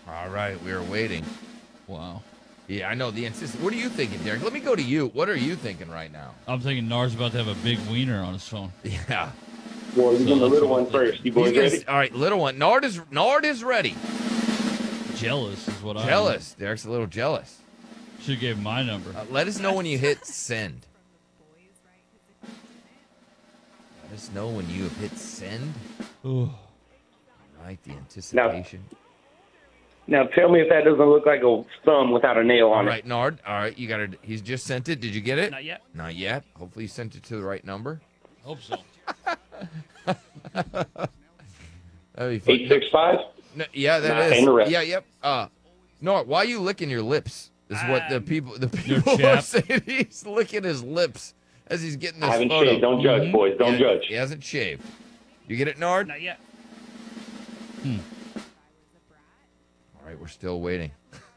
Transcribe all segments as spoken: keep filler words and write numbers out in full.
All right, we are waiting. Wow. Yeah, I know the insist. What are you thinking, Derek? Let me go to you. What are you thinking right now? I'm thinking Nard's about to have a big wiener on his phone. Yeah. Well, So you're the that's little what one I'm first. You boys He's gonna ready? s- all right, little one. Nard is Nard is ready. Jealous is what I Jealous. Derek's a little jealous. Should have gave him my number. Uh, let us know when you hit send. Let us know when you have hit send. Ooh. All right, the anticipation. Now tell me if that doesn't look like a thumb without a nail All on right, Nard. All right, you got it. He's just sent it. Did you get it? Not yet. Not yet. Hopefully, you sent it to the right number. Hope so. That'd be it. fun. Eight six five. No, yeah, that Nah, is. incorrect. Yeah, yep. Uh, Nard, why are you licking your lips? Is what the Um, people the Your people are chap. saying. He's licking his lips as he's getting this I haven't photo. shaved. Don't judge, Mhm. boys. Don't Yeah, judge. He hasn't shaved. You get it, Nard? Not yet. All right, we're still waiting.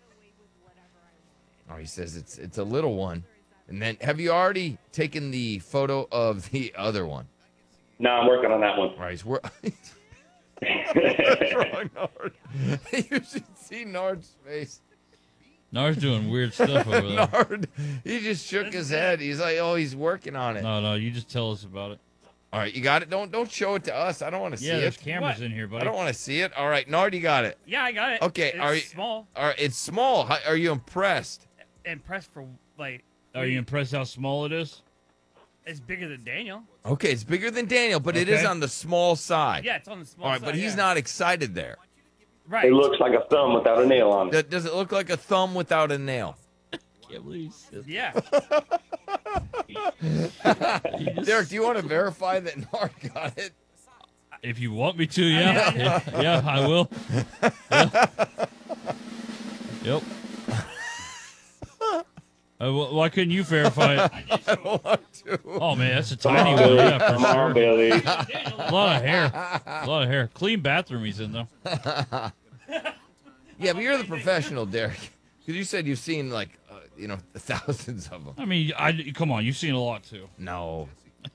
Oh, he says it's it's a little one. And then, have you already taken the photo of the other one? No, I'm working on that one. All right, he's wor- What's wrong, Nard? You should see Nard's face. Nard's doing weird stuff over there. Nard, he just shook his head. He's like, oh, he's working on it. No, no, you just tell us about it. All right, you got it. Don't don't show it to us. I don't want to Yeah, see there's it. cameras What? in here, buddy. I don't want to see it. All right, Nard, you got it. Yeah, I got it. Okay, It's are you- small All right, it's small. How, are you impressed? and pressed for like. Are you impressed how small it is? It's bigger than Daniel. Okay, it's bigger than Daniel, but it is Okay. on the small side. Yeah, it's on the small All right, side. but he's yeah. not excited there. Right. It looks like a thumb without a nail on it. Th- Does it look like a thumb without a nail? Can't believe it. Yeah. Derek, do you want to verify that Nard got it? If you want me to, yeah. yeah, yeah, I will. Yeah. Yep. Uh, wh- why couldn't you verify it? I don't want to. Oh, man, that's a Come tiny on, one. Billy. Yeah, for Come on, sure. Billy. A lot of hair. A lot of hair. Clean bathroom he's in, though. Yeah, but you're the professional, Derek. Because you said you've seen, like, uh, you know, thousands of them. I mean, I, come on, you've seen a lot, too. No.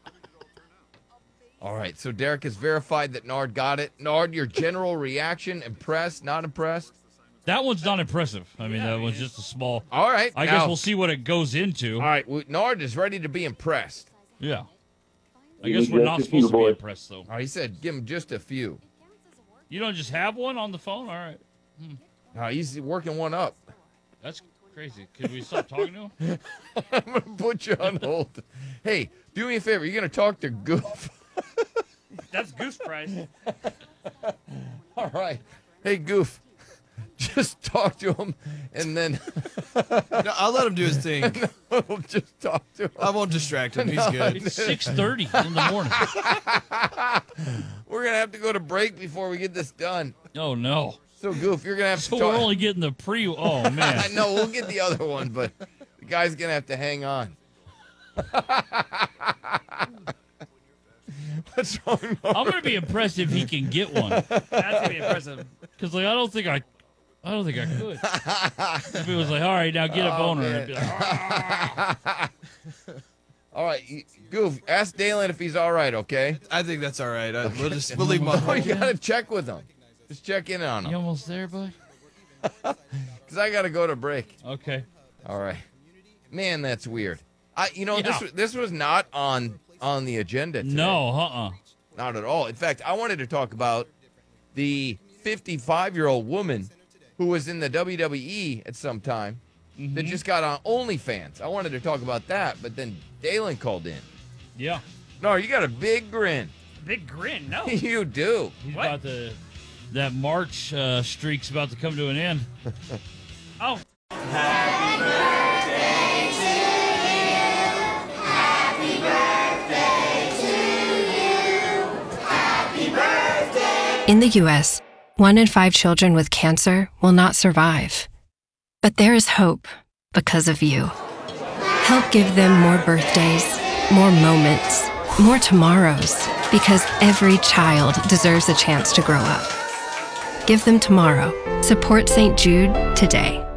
All right, so Derek has verified that Nard got it. Nard, your general reaction, impressed, not impressed? That one's not impressive. I mean, that one's just a small... All right. I now- guess we'll see what it goes into. All right, well, Nard is ready to be impressed. Yeah. I You guess need we're just not a supposed few, to be boy. impressed, though. All right, he said give him just a few. You don't just have one on the phone? All right. Uh, he's working one up. That's crazy. Can we stop talking to him? I'm going to put you on hold. Hey, do me a favor. You're going to talk to Goof. That's Goose Prize. All right. Hey, Goof. Just talk to him, and then No, I'll let him do his thing. we'll just talk to him. I won't distract him. He's good. It's six thirty in the morning. We're going to have to go to break before we get this done. Oh, no. So, Goof, you're going to have So to talk. we're only getting the pre... Oh, I man. know, we'll get the other one, but the guy's going to have to hang on. What's wrong, Nard? I'm going to be impressed if he can get one. That's gonna be impressive. Because, like, I don't think I... I don't think I could. If it was like, all right, now get a Oh, boner. man. I'd be like, "Ah." All right, you- Goof, ask Dalen if he's all right, okay? I think that's all right. I, we'll just we'll leave him on Oh, hold. you got to check with him. Just check in on You him. almost there, bud? Because I got to go to break. Okay. All right. Man, that's weird. I, you know, Yeah. this this was not on on the agenda today. No, uh-uh. Not at all. In fact, I wanted to talk about the fifty-five-year-old woman who was in the W W E at some time that just got on OnlyFans. I wanted to talk about that, but then Dalen called in. Yeah. No, you got a big grin. Big grin. No. You do. He's What? about to... That March uh, streak's about to come to an end. Oh. In the U S, one in five children with cancer will not survive. But there is hope because of you. Help give them more birthdays, more moments, more tomorrows, because every child deserves a chance to grow up. Give them tomorrow. Support Saint Jude today.